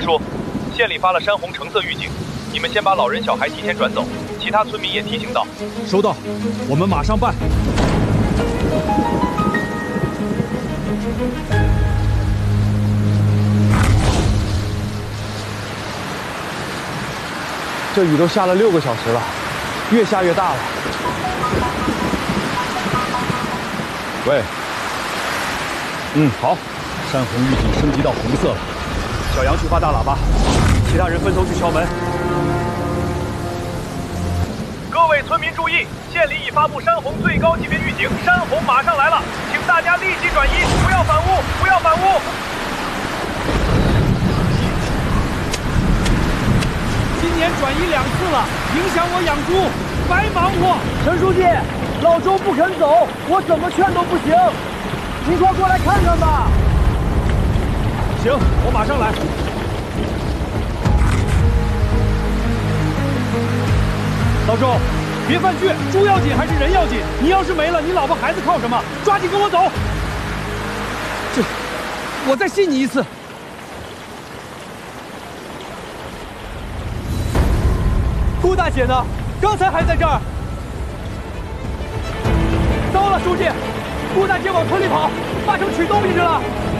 叔，县里发了山洪橙色预警，你们先把老人小孩提前转走，其他村民也提醒到。 收到，我们马上办。 这雨都下了6个小时了，越下越大了。 喂，好，山洪预警升级到红色了。 小杨去发大喇叭，其他人分头去敲门。 各位村民注意，县里已发布山洪最高级别预警，山洪马上来了，请大家立即转移，不要反屋，不要反屋。 今年转移2次了，影响我养猪，白忙活。 陈书记，老周不肯走，我怎么劝都不行，您快过来看看吧。 行，我马上来。老周，别犯倔，猪要紧还是人要紧？你要是没了，你老婆孩子靠什么？抓紧跟我走。我再信你一次。顾大姐呢？刚才还在这儿。糟了，书记，顾大姐往村里跑，八成取东西去了。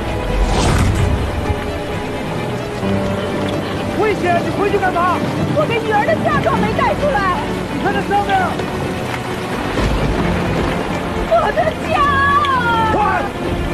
危险！你回去干嘛？ 我给女儿的嫁妆没带出来。 你看那上面， 我的家！ 快！